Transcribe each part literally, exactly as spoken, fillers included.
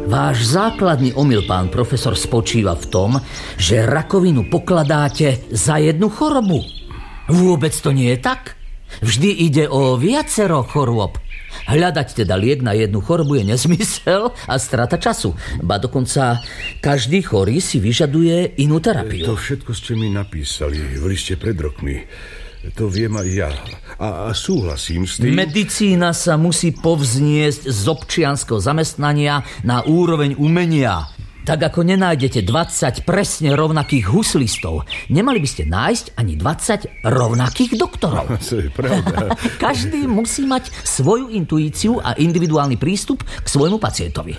Váš základný omyl, pán profesor, spočíva v tom, že rakovinu pokladáte za jednu chorobu. Vôbec to nie je tak. Vždy ide o viacero chorôb. Hľadať teda liek na jednu chorobu je nezmysel a strata času. Ba dokonca každý chorý si vyžaduje inú terapiu. To všetko ste mi napísali v liste pred rokmi. To viem aj ja. A, a súhlasím s tým. Medicína sa musí povzniesť z občianskeho zamestnania na úroveň umenia. Tak ako nenájdete dvadsať presne rovnakých huslistov, nemali by ste nájsť ani dvadsať rovnakých doktorov. To je pravda. Každý musí mať svoju intuíciu a individuálny prístup k svojmu pacientovi.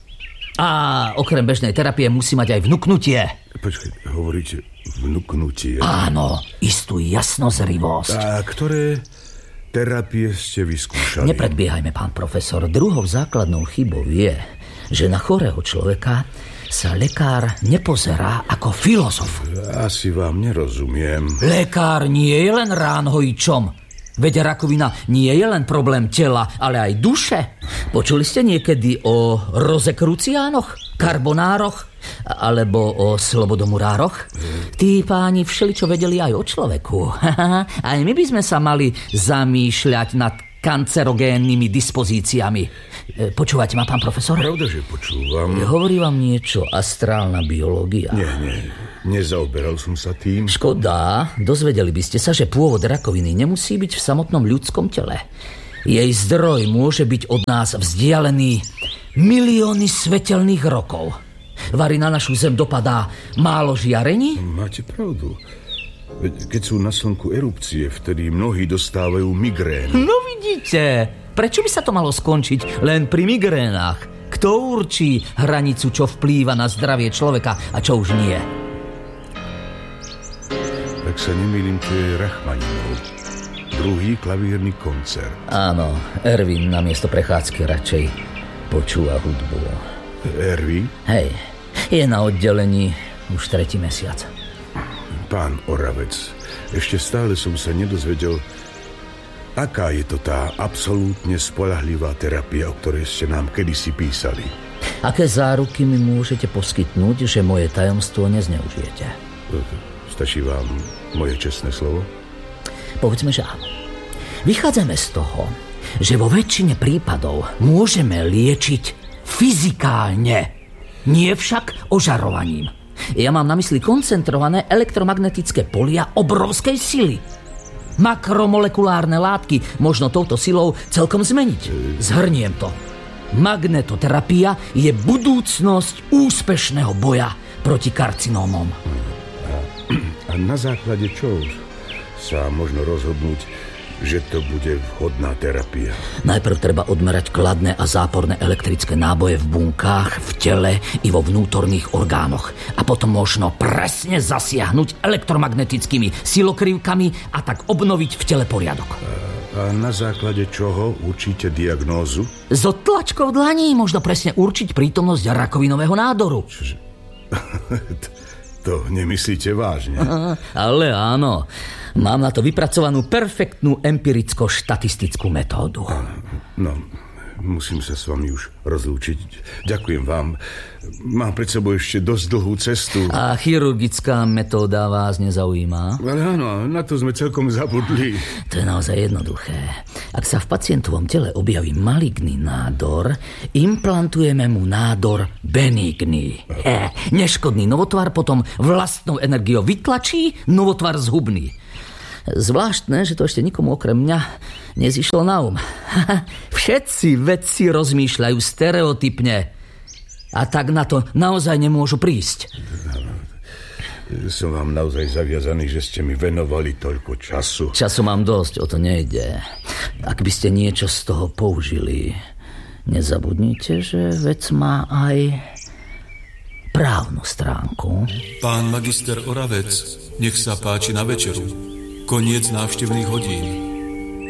A okrem bežnej terapie musí mať aj vnuknutie. Počkaj, hovoríte vnuknutie? Áno, istú jasnozrivosť. A ktoré terapie ste vyskúšali? Nepredbiehajme, pán profesor. Druhou základnou chybou je, že na chorého človeka sa lekár nepozerá ako filozof. Asi vám nerozumiem. Lekár nie je len ránhojičom. Veď rakovina nie je len problém tela, ale aj duše. Počuli ste niekedy o rozekruciánoch, karbonároch alebo o slobodomurároch? Tí páni všeličo vedeli aj o človeku. Aj my by sme sa mali zamýšľať nad kancerogénnymi dispozíciami. Počúvate ma, pán profesor? Pravda, že počúvam. Hovorí vám niečo astrálna biológia? Nie, nie. Nezaoberal som sa tým. Škoda, dozvedeli by ste sa, že pôvod rakoviny nemusí byť v samotnom ľudskom tele. Jej zdroj môže byť od nás vzdialený milióny svetelných rokov. Vari na našu zem dopadá málo žiarení? Máte pravdu. Veď keď sú na slnku erupcie, vtedy mnohí dostávajú migrénu. No vidíte, prečo by sa to malo skončiť len pri migrénach? Kto určí hranicu, čo vplýva na zdravie človeka a čo už nie? Tak sa nemýlim, to je Rachmaninov. Druhý klavírny koncert. Áno, Erwin namiesto prechádzky radšej počúva hudbu. Erwin? Hej, je na oddelení už tretí mesiac. Pán Oravec, ešte stále som sa nedozvedel, aká je to tá absolútne spoľahlivá terapia, o ktorej ste nám kedysi písali. Aké záruky mi môžete poskytnúť, že moje tajomstvo nezneužijete? Stačí vám moje čestné slovo? Povedzme, že áno. Vychádzame z toho, že vo väčšine prípadov môžeme liečiť fyzikálne, nie však ožarovaním. Ja mám na mysli koncentrované elektromagnetické polia obrovskej sily. Makromolekulárne látky možno touto silou celkom zmeniť. Zhrniem to. Magnetoterapia je budúcnosť úspešného boja proti karcinómom. A na základe čo sa možno rozhodnúť, že to bude vhodná terapia? Najprv treba odmerať kladné a záporné elektrické náboje v bunkách, v tele i vo vnútorných orgánoch. A potom možno presne zasiahnuť elektromagnetickými silokrivkami a tak obnoviť v tele poriadok. A, a na základe čoho určíte diagnózu? Z odtlačkov dlaní možno presne určiť prítomnosť rakovinového nádoru. Čože? To nemyslíte vážne? Ale áno. Mám na to vypracovanú perfektnú empiricko-štatistickú metódu. No, musím sa s vami už rozlúčiť. Ďakujem vám. Mám pred sebou ešte dosť dlhú cestu. A chirurgická metóda vás nezaujíma? Ale áno, na to sme celkom zabudli. To je naozaj jednoduché. Ak sa v pacientovom tele objaví maligný nádor, implantujeme mu nádor benigný. He, neškodný novotvar potom vlastnou energiou vytlačí novotvar zhubný. Zvláštne, že to ešte nikomu okrem mňa nezišlo na um. Všetci vedci rozmýšľajú stereotypne a tak na to naozaj nemôžu prísť. Som vám naozaj zaviazaný, že ste mi venovali toľko času. Času mám dosť, o to nejde. Ak by ste niečo z toho použili, nezabudnite, že vec má aj právnu stránku. Pán magister Oravec, nech sa páči na večeru. Koniec návštevných hodín.